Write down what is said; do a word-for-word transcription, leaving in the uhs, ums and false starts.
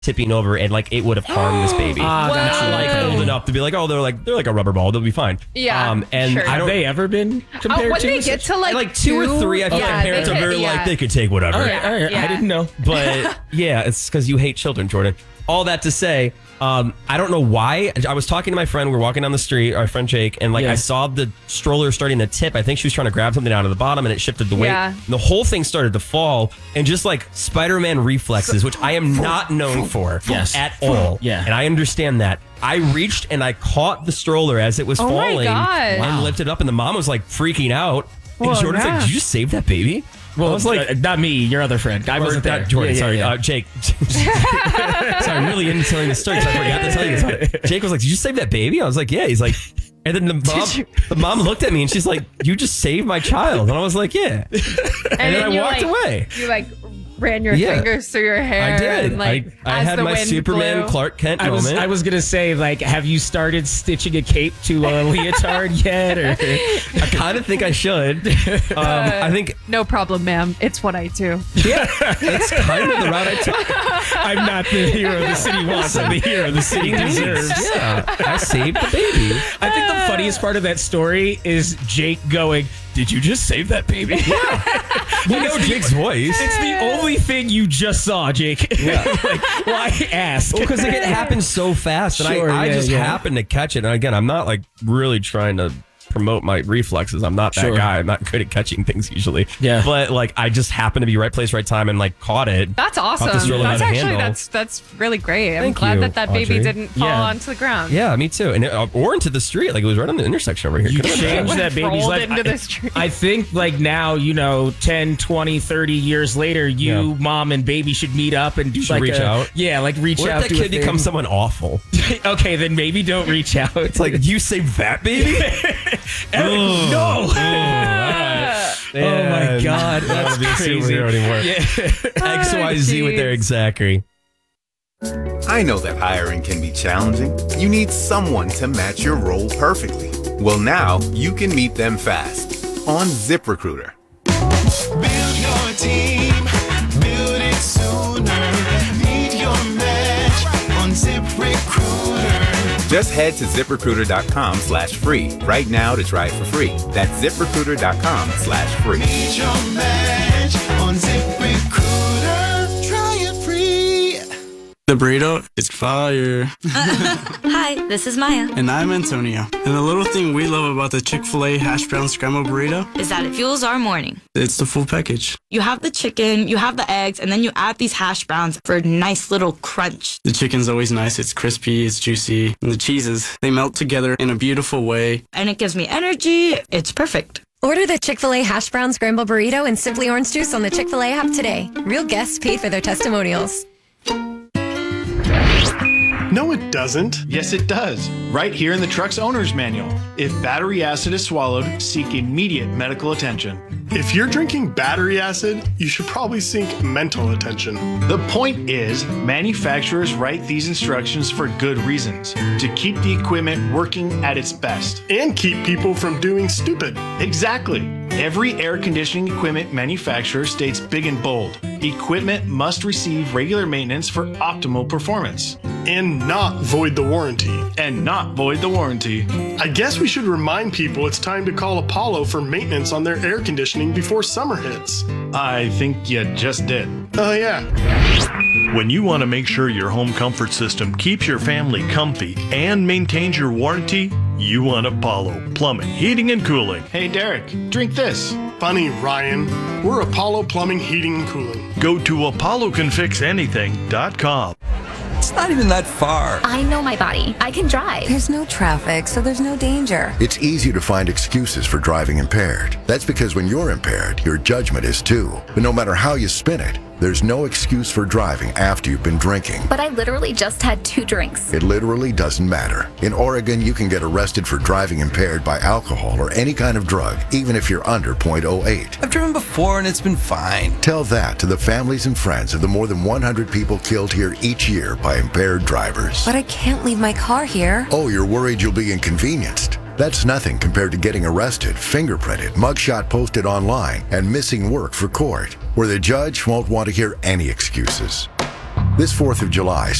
tipping over and like it would have harmed this baby. Ah, Not gotcha. like old enough to be like, oh, they're like they're like a rubber ball. They'll be fine. Yeah, Um, and sure. I Have don't. they ever been Oh, compared when to? they get to like, like two, or three, I feel yeah, like parents they are could- very yeah. like they could take whatever. All right, all right. Yeah. I didn't know. But yeah, it's because you hate children, Jordan. All that to say, um, I don't know why. I was talking to my friend. We were walking down the street, our friend Jake, and like Yeah. I saw the stroller starting to tip. I think she was trying to grab something out of the bottom, and it shifted the weight. Yeah. And the whole thing started to fall, and just like Spider-Man reflexes, which I am not known for Yes. at all. Yeah. and I understand that. I reached and I caught the stroller as it was Oh my falling, God. and Wow. lifted up, and the mom was like freaking out. And Well, Jordan's yeah. like, "Did you just save that baby?" Well, I was like, uh, not me, your other friend. I or wasn't not there. Jordan, Yeah, yeah, sorry, yeah. Uh, Jake. sorry, I'm really into telling the story because I forgot to tell you this. Jake was like, "Did you save that baby?" I was like, "Yeah." He's like, and then the mom, the mom looked at me and she's like, "You just saved my child," and I was like, "Yeah." And, then, I you, walked like, away. You like ran your Yeah. fingers through your hair. I did. And, like, I, I as had the my wind Superman blew. Clark Kent I was moment. I was gonna say, like, have you started stitching a cape to a leotard yet? Or I kind of think I should. Um, I think, No problem, ma'am. It's what I do. yeah, that's kind of the route I took. I'm not the hero the city wants. I'm the hero the city deserves. Yeah, I saved the baby. I think the funniest part of that story is Jake going, "Did you just save that baby?" You know Jake's voice. It's the only thing you just saw, Jake. Yeah. Like, why ask? Well, because it happens so fast, and Sure, I, I yeah, just yeah. happened to catch it. And again, I'm not like really trying to promote my reflexes. I'm not that Sure. guy. I'm not good at catching things usually. Yeah. But like, I just happened to be right place, right time, and like caught it. That's awesome. Caught the stroller That's by the actually handle. that's that's really great. I'm Thank glad you, that that baby Audrey. didn't fall Yeah. onto the ground. Yeah, me too. And it, uh, or into the street, like it was right on the intersection over here. You Could've been changed bad. that baby's Rolled life. into I, the street. I think like now, you know, ten, twenty, thirty years later, you, Yeah. mom and baby should meet up and do Should like reach a, out? Yeah, like reach What out if that do a kid thing. becomes someone awful? Okay, then maybe don't reach out. It's like, you saved that baby? Eric, no. Oh my God, that's be a crazy. superhero anymore. Yeah. X Y Z with jeez. Eric Zachary. I know that hiring can be challenging. You need someone to match your role perfectly. Well, now you can meet them fast on ZipRecruiter. Build your team, build it sooner. Meet your match on ZipRecruiter. Just head to ZipRecruiter.com slash free right now to try it for free. That's ZipRecruiter.com slash free. Meet your match on ZipRecruiter. Try it free. The burrito is fire. Hi, this is Maya. And I'm Antonio. And the little thing we love about the Chick-fil-A hash brown scrambled burrito, Is that it fuels our morning. it's the full package. You have the chicken, you have the eggs, and then you add these hash browns for a nice little crunch. The chicken's always nice. It's crispy, it's juicy. And the cheeses, they melt together in a beautiful way. And it gives me energy. It's perfect. Order the Chick-fil-A Hash Brown Scramble Burrito and Simply Orange Juice on the Chick-fil-A app today. Real guests paid for their testimonials. No, it doesn't. Yes, it does. Right here in the truck's owner's manual. If battery acid is swallowed, seek immediate medical attention. If you're drinking battery acid, you should probably seek mental attention. The point is, manufacturers write these instructions for good reasons, to keep the equipment working at its best. And keep people from doing stupid. Exactly. Every air conditioning equipment manufacturer states big and bold, equipment must receive regular maintenance for optimal performance. And not void the warranty. And not void the warranty. I guess we should remind people it's time to call Apollo for maintenance on their air conditioning before summer hits. I think you just did. Oh, yeah. When you want to make sure your home comfort system keeps your family comfy and maintains your warranty, you want Apollo Plumbing, Heating, and Cooling. Hey, Derek, drink this. Funny, Ryan. We're Apollo Plumbing, Heating, and Cooling. Go to apollo can fix anything dot com. It's not even that far. I know my body. I can drive. There's no traffic, so there's no danger. It's easy to find excuses for driving impaired. That's because when you're impaired, your judgment is too. But no matter how you spin it, there's no excuse for driving after you've been drinking. But I literally just had two drinks. It literally doesn't matter. In Oregon, you can get arrested for driving impaired by alcohol or any kind of drug, even if you're under point oh eight. I've driven before and it's been fine. Tell that to the families and friends of the more than one hundred people killed here each year by impaired drivers. But I can't leave my car here. Oh, you're worried you'll be inconvenienced? That's nothing compared to getting arrested, fingerprinted, mugshot posted online, and missing work for court, where the judge won't want to hear any excuses. This fourth of July,